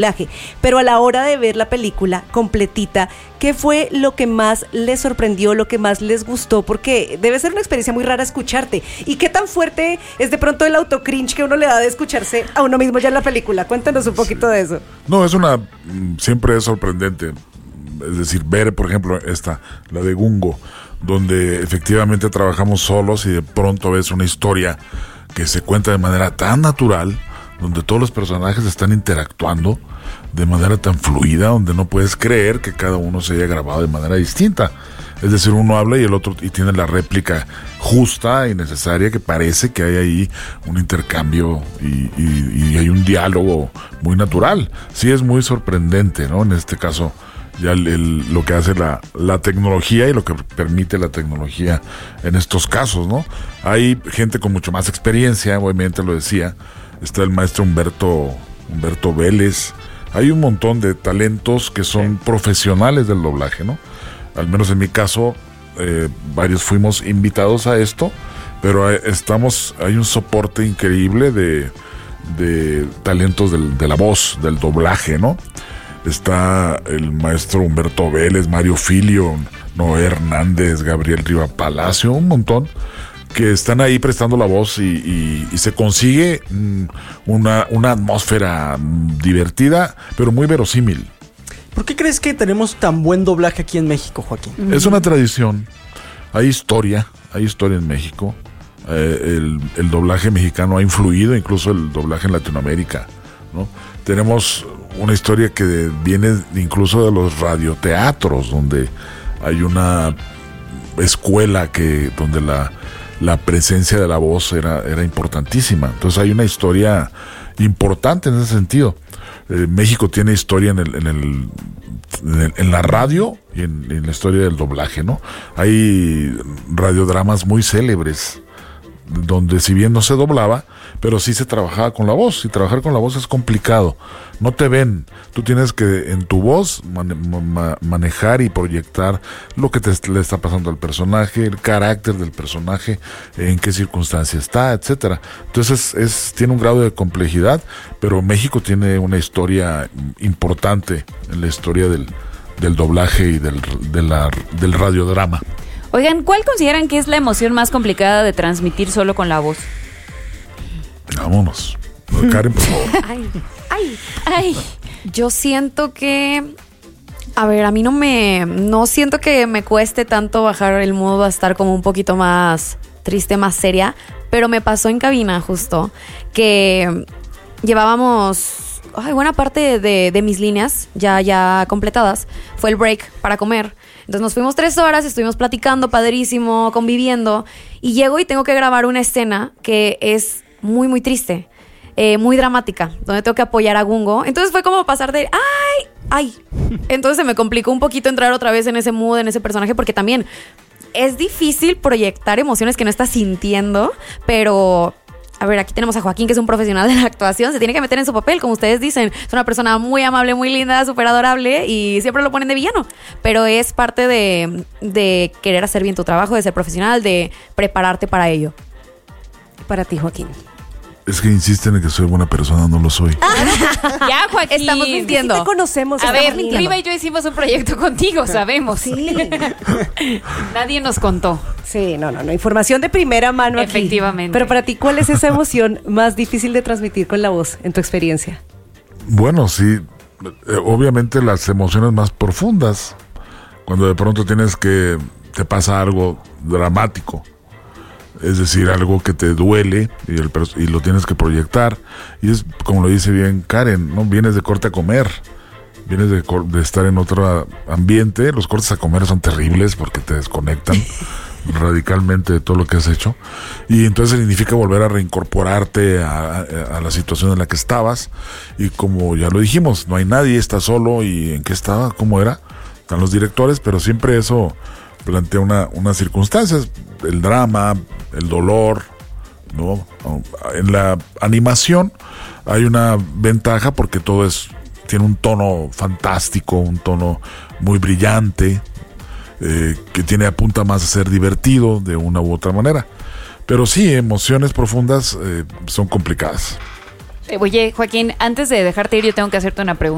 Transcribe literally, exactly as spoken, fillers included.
Pero a la hora de ver la película completita, ¿qué fue lo que más les sorprendió, lo que más les gustó? Porque debe ser una experiencia muy rara escucharte. ¿Y qué tan fuerte es de pronto el autocringe que uno le da de escucharse a uno mismo ya en la película? Cuéntanos un poquito sí. de eso. No, es una... siempre es sorprendente. Es decir, ver, por ejemplo, esta, la de Gungo, donde efectivamente trabajamos solos y de pronto ves una historia que se cuenta de manera tan natural, donde todos los personajes están interactuando de manera tan fluida, donde no puedes creer que cada uno se haya grabado de manera distinta. Es decir, uno habla y el otro y tiene la réplica justa y necesaria, que parece que hay ahí un intercambio y, y, y hay un diálogo muy natural. Sí, es muy sorprendente, ¿no? En este caso, ya el, el, lo que hace la, la tecnología y lo que permite la tecnología en estos casos, ¿no? Hay gente con mucho más experiencia, obviamente lo decía. Está el maestro Humberto, Humberto Vélez. Hay un montón de talentos que son sí. profesionales del doblaje, ¿no? Al menos en mi caso, eh, varios fuimos invitados a esto, pero hay, estamos, hay un soporte increíble de, de talentos del, de la voz, del doblaje, ¿no? Está el maestro Humberto Vélez, Mario Filio, Noé Hernández, Gabriel Riva Palacio, un montón que están ahí prestando la voz y, y, y se consigue mm, una, una atmósfera divertida, pero muy verosímil. ¿Por qué crees que tenemos tan buen doblaje aquí en México, Joaquín? Mm. Es una tradición, hay historia, hay historia en México. Eh, el, el doblaje mexicano ha influido, incluso el doblaje en Latinoamérica, ¿no? Tenemos una historia que viene incluso de los radioteatros, donde hay una escuela que donde la la presencia de la voz era, era importantísima. Entonces hay una historia importante en ese sentido. Eh, México tiene historia en el, en el, en, el, en la radio y en, en la historia del doblaje, ¿no? Hay radiodramas muy célebres donde si bien no se doblaba, pero sí se trabajaba con la voz, y trabajar con la voz es complicado. No te ven, tú tienes que en tu voz man, ma, manejar y proyectar lo que te, le está pasando al personaje, el carácter del personaje, en qué circunstancia está, etcétera. Entonces es, es tiene un grado de complejidad, pero México tiene una historia importante en la historia del, del doblaje y del, de la, del radiodrama. Oigan, ¿cuál consideran que es la emoción más complicada de transmitir solo con la voz? Vámonos. Karen, por favor. Ay, ay, ay. Yo siento que... A ver, a mí no me... No siento que me cueste tanto bajar el modo a estar como un poquito más triste, más seria. Pero me pasó en cabina justo que llevábamos... Ay, buena parte de, de mis líneas ya, ya completadas. Fue el break para comer. Entonces nos fuimos tres horas, estuvimos platicando, padrísimo, conviviendo. Y llego y tengo que grabar una escena que es muy, muy triste. Eh, muy dramática, donde tengo que apoyar a Gungo. Entonces fue como pasar de ¡ay! ¡ay! Entonces se me complicó un poquito entrar otra vez en ese mood, en ese personaje, porque también es difícil proyectar emociones que no estás sintiendo, pero... A ver, aquí tenemos a Joaquín, que es un profesional de la actuación. Se tiene que meter en su papel, como ustedes dicen. Es una persona muy amable, muy linda, súper adorable, y siempre lo ponen de villano. Pero es parte de, de querer hacer bien tu trabajo, de ser profesional, de prepararte para ello. Para ti, Joaquín. Es que insisten en que soy buena persona, no lo soy. Ya, Joaquín. Estamos mintiendo. Sí te conocemos. A ver, Riva y yo hicimos un proyecto contigo, sabemos. Sí. Nadie nos contó. Sí, no, no, no. Información de primera mano aquí. Efectivamente. Pero para ti, ¿cuál es esa emoción más difícil de transmitir con la voz, en tu experiencia? Bueno, sí. Eh, obviamente las emociones más profundas. Cuando de pronto tienes que... Te pasa algo dramático. Es decir, algo que te duele y, el, y lo tienes que proyectar. Y es, como lo dice bien Karen, ¿no? Vienes de corte a comer. Vienes de, de estar en otro ambiente. Los cortes a comer son terribles porque te desconectan radicalmente de todo lo que has hecho. Y entonces significa volver a reincorporarte a, a, a la situación en la que estabas. Y como ya lo dijimos, no hay nadie, estás solo. ¿Y en qué estaba? ¿Cómo era? Están los directores, pero siempre eso plantea una, unas circunstancias. El drama, el dolor, ¿no? En la animación hay una ventaja porque todo es tiene un tono fantástico, un tono muy brillante, eh, que tiene apunta más a ser divertido de una u otra manera. Pero sí, emociones profundas eh, son complicadas. Oye, Joaquín, antes de dejarte ir, yo tengo que hacerte una pregunta.